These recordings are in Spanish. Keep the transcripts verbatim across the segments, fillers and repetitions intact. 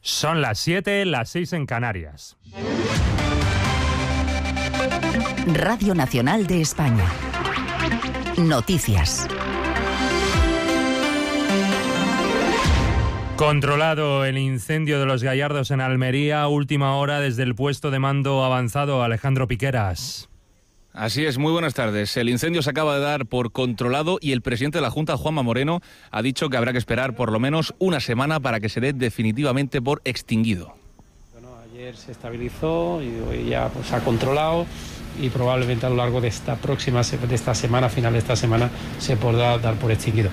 Son las siete, las seis en Canarias. Radio Nacional de España. Noticias. Controlado el incendio de los Gallardos en Almería, última hora desde el puesto de mando avanzado. Alejandro Piqueras. Así es, muy buenas tardes. El incendio se acaba de dar por controlado y el presidente de la Junta, Juanma Moreno, ha dicho que habrá que esperar por lo menos una semana para que se dé definitivamente por extinguido. Bueno, ayer se estabilizó y hoy ya pues, se ha controlado y probablemente a lo largo de esta próxima, de esta semana, final de esta semana, se podrá dar por extinguido.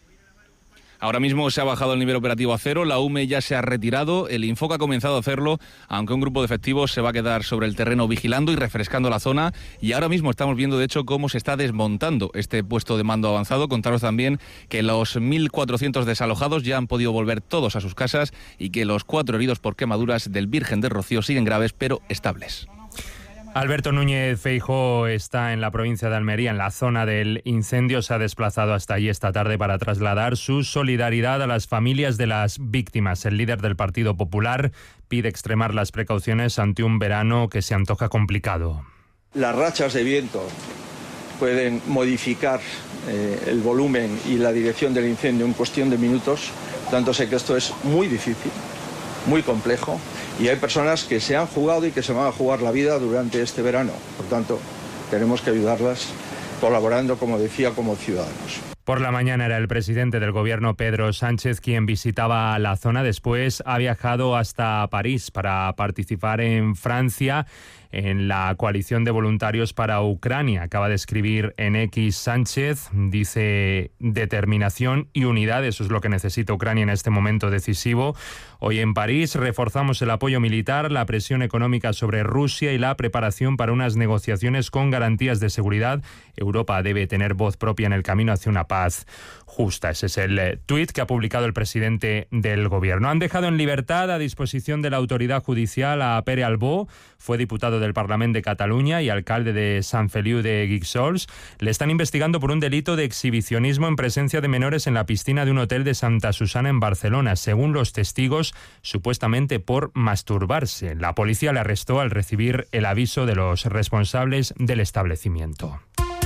Ahora mismo se ha bajado el nivel operativo a cero, la U M E ya se ha retirado, el Infoca ha comenzado a hacerlo, aunque un grupo de efectivos se va a quedar sobre el terreno vigilando y refrescando la zona. Y ahora mismo estamos viendo, de hecho, cómo se está desmontando este puesto de mando avanzado. Contaros también que los mil cuatrocientos desalojados ya han podido volver todos a sus casas y que los cuatro heridos por quemaduras del Virgen del Rocío siguen graves pero estables. Alberto Núñez Feijóo está en la provincia de Almería, en la zona del incendio. Se ha desplazado hasta allí esta tarde para trasladar su solidaridad a las familias de las víctimas. El líder del Partido Popular pide extremar las precauciones ante un verano que se antoja complicado. Las rachas de viento pueden modificar eh, el volumen y la dirección del incendio en cuestión de minutos. Tanto sé que esto es muy difícil, muy complejo. Y hay personas que se han jugado y que se van a jugar la vida durante este verano. Por tanto, tenemos que ayudarlas colaborando, como decía, como ciudadanos. Por la mañana era el presidente del gobierno, Pedro Sánchez, quien visitaba la zona. Después ha viajado hasta París para participar en Francia en la coalición de voluntarios para Ucrania. Acaba de escribir en X Sánchez, dice determinación y unidad, eso es lo que necesita Ucrania en este momento decisivo. Hoy en París reforzamos el apoyo militar, la presión económica sobre Rusia y la preparación para unas negociaciones con garantías de seguridad. Europa debe tener voz propia en el camino hacia una paz justa. Ese es el eh, tuit que ha publicado el presidente del gobierno. Han dejado en libertad a disposición de la autoridad judicial a Pere Albó, fue diputado del Parlamento de Cataluña y alcalde de Sant Feliu de Guíxols. Le están investigando por un delito de exhibicionismo en presencia de menores en la piscina de un hotel de Santa Susana en Barcelona. Según los testigos, supuestamente por masturbarse. La policía le arrestó al recibir el aviso de los responsables del establecimiento.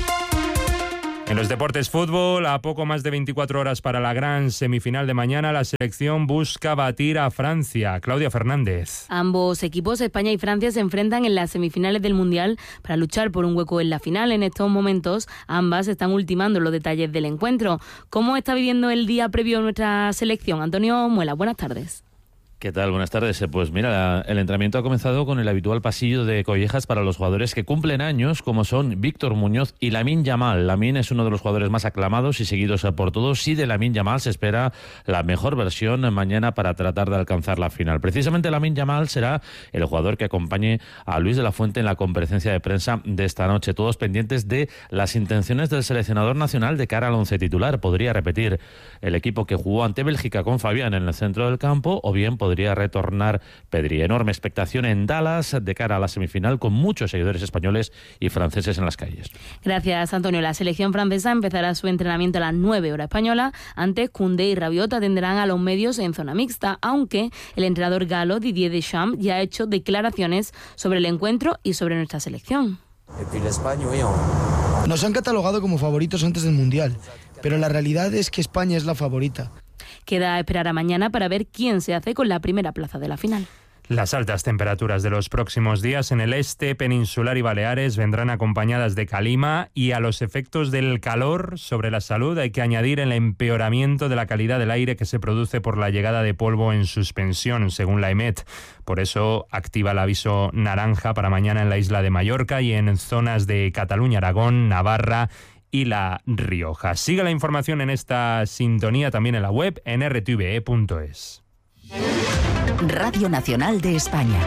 En los deportes, fútbol, a poco más de veinticuatro horas para la gran semifinal de mañana, la selección busca batir a Francia. Claudia Fernández. Ambos equipos, España y Francia, se enfrentan en las semifinales del Mundial para luchar por un hueco en la final. En estos momentos, ambas están ultimando los detalles del encuentro. ¿Cómo está viviendo el día previo a nuestra selección? Antonio Muela, buenas tardes. ¿Qué tal? Buenas tardes. Pues mira, el entrenamiento ha comenzado con el habitual pasillo de collejas para los jugadores que cumplen años, como son Víctor Muñoz y Lamine Yamal. Lamine es uno de los jugadores más aclamados y seguidos por todos. Y de Lamine Yamal se espera la mejor versión mañana para tratar de alcanzar la final. Precisamente Lamine Yamal será el jugador que acompañe a Luis de la Fuente en la comparecencia de prensa de esta noche. Todos pendientes de las intenciones del seleccionador nacional de cara al once titular. Podría repetir el equipo que jugó ante Bélgica con Fabián en el centro del campo, o bien podría retornar Pedri. Enorme expectación en Dallas de cara a la semifinal, con muchos seguidores españoles y franceses en las calles. Gracias, Antonio. La selección francesa empezará su entrenamiento a las nueve horas española. Antes, Koundé y Rabiot atenderán a los medios en zona mixta, aunque el entrenador galo Didier Deschamps ya ha hecho declaraciones sobre el encuentro y sobre nuestra selección. Nos han catalogado como favoritos antes del Mundial, pero la realidad es que España es la favorita. Queda esperar a mañana para ver quién se hace con la primera plaza de la final. Las altas temperaturas de los próximos días en el este peninsular y Baleares vendrán acompañadas de calima, y a los efectos del calor sobre la salud hay que añadir el empeoramiento de la calidad del aire que se produce por la llegada de polvo en suspensión, según la EMET. Por eso activa el aviso naranja para mañana en la isla de Mallorca y en zonas de Cataluña, Aragón, Navarra y La Rioja. Sigue la información en esta sintonía también en la web en r t v e punto es. Radio Nacional de España.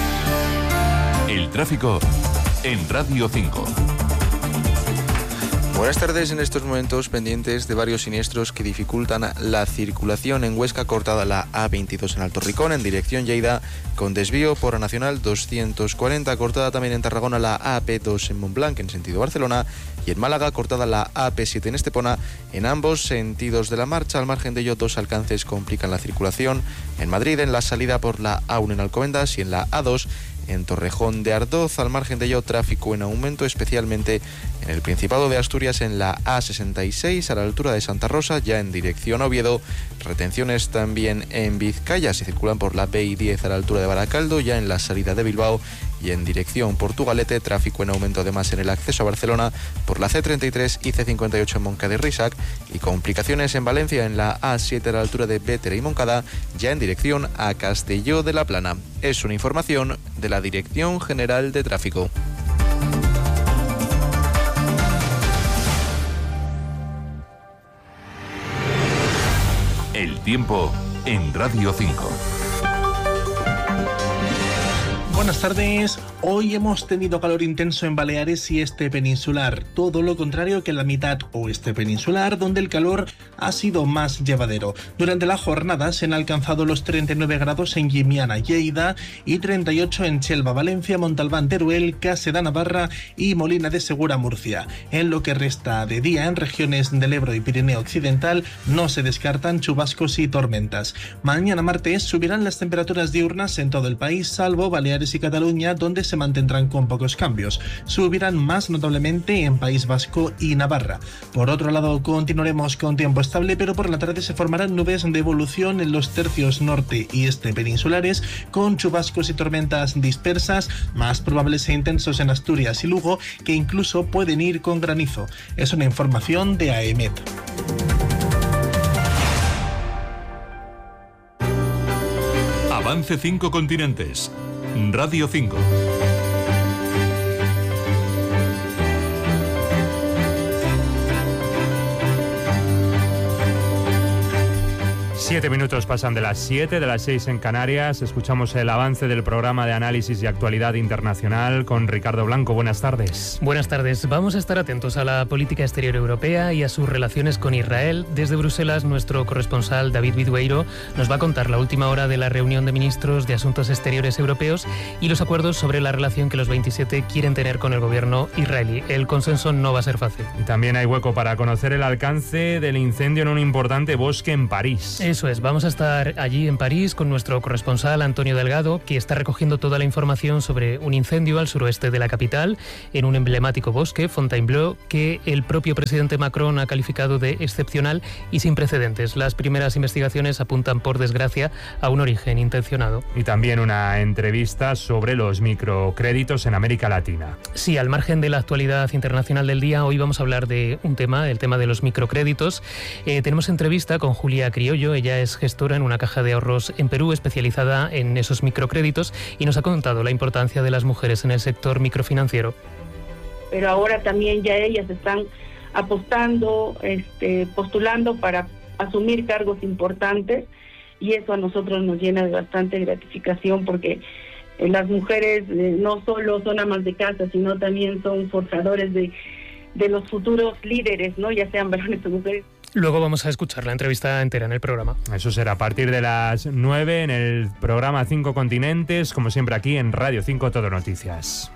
El tráfico en Radio cinco. Buenas tardes. En estos momentos pendientes de varios siniestros que dificultan la circulación en Huesca, cortada la A veintidós en Alto Ricón en dirección Lleida con desvío por la Nacional doscientos cuarenta, cortada también en Tarragona la A P dos en Montblanc en sentido Barcelona, y en Málaga cortada la A P siete en Estepona en ambos sentidos de la marcha. Al margen de ello, dos alcances complican la circulación en Madrid, en la salida por la A uno en Alcobendas y en la A dos en Torrejón de Ardoz. Al margen de ello, tráfico en aumento, especialmente en el Principado de Asturias en la A sesenta y seis a la altura de Santa Rosa, ya en dirección Oviedo. Retenciones también en Vizcaya, se circulan por la B I diez a la altura de Baracaldo, ya en la salida de Bilbao, y en dirección Portugalete, tráfico en aumento además en el acceso a Barcelona por la C treinta y tres y C cincuenta y ocho en Moncada y Risac, y complicaciones en Valencia en la A siete a la altura de Bétera y Moncada, ya en dirección a Castelló de la Plana. Es una información de la Dirección General de Tráfico. El tiempo en Radio cinco. Buenas tardes. Hoy hemos tenido calor intenso en Baleares y este peninsular, todo lo contrario que en la mitad oeste peninsular, donde el calor ha sido más llevadero. Durante la jornada se han alcanzado los treinta y nueve grados en Llimiana, Lleida, y treinta y ocho en Chelva, Valencia, Montalbán, Teruel, Cáseda, Navarra y Molina de Segura, Murcia. En lo que resta de día, en regiones del Ebro y Pirineo Occidental, no se descartan chubascos y tormentas. Mañana martes subirán las temperaturas diurnas en todo el país, salvo Baleares y Cataluña, donde se mantendrán con pocos cambios. Subirán más notablemente en País Vasco y Navarra. Por otro lado, continuaremos con tiempo estable, pero por la tarde se formarán nubes de evolución en los tercios norte y este peninsulares, con chubascos y tormentas dispersas, más probables e intensos en Asturias y Lugo, que incluso pueden ir con granizo. Es una información de AEMET. Avance cinco continentes. Radio cinco. Siete minutos pasan de las siete, de las seis en Canarias. Escuchamos el avance del programa de análisis y actualidad internacional con Ricardo Blanco. Buenas tardes. Buenas tardes. Vamos a estar atentos a la política exterior europea y a sus relaciones con Israel. Desde Bruselas, nuestro corresponsal David Vidueiro nos va a contar la última hora de la reunión de ministros de Asuntos Exteriores europeos y los acuerdos sobre la relación que los veintisiete quieren tener con el gobierno israelí. El consenso no va a ser fácil. Y también hay hueco para conocer el alcance del incendio en un importante bosque en París. Eso es, vamos a estar allí en París con nuestro corresponsal Antonio Delgado, que está recogiendo toda la información sobre un incendio al suroeste de la capital, en un emblemático bosque, Fontainebleau, que el propio presidente Macron ha calificado de excepcional y sin precedentes. Las primeras investigaciones apuntan, por desgracia, a un origen intencionado. Y también una entrevista sobre los microcréditos en América Latina. Sí, al margen de la actualidad internacional del día, hoy vamos a hablar de un tema, el tema de los microcréditos. Eh, tenemos entrevista con Julia Criollo. Ella es gestora en una caja de ahorros en Perú especializada en esos microcréditos y nos ha contado la importancia de las mujeres en el sector microfinanciero. Pero ahora también ya ellas están apostando, este, postulando para asumir cargos importantes, y eso a nosotros nos llena de bastante gratificación, porque eh, las mujeres eh, no solo son amas de casa, sino también son forjadores de, de los futuros líderes, ¿no? Ya sean varones o mujeres. Luego vamos a escuchar la entrevista entera en el programa. Eso será a partir de las nueve en el programa Cinco Continentes, como siempre aquí en Radio cinco Todo Noticias.